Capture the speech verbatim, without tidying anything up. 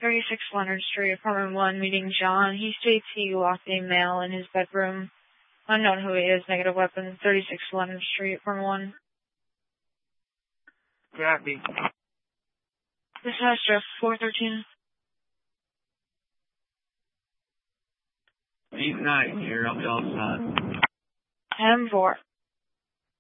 thirty-six Leonard Street, apartment one, meeting John. He states he locked a male in his bedroom. Unknown who he is, negative weapon, thirty-six Leonard Street, apartment one. Copy. This has Jeff, four thirteen. eight nine, here, I'll be all set. M four.